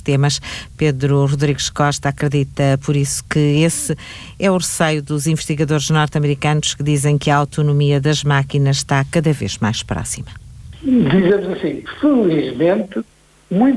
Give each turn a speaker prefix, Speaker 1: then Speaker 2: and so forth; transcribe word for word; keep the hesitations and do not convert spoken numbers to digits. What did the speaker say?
Speaker 1: sistemas. Pedro Rodrigues Costa acredita, por isso, que esse é o receio dos investigadores norte-americanos que dizem que a autonomia das máquinas está cada vez mais próxima.
Speaker 2: Dizemos assim, felizmente, muito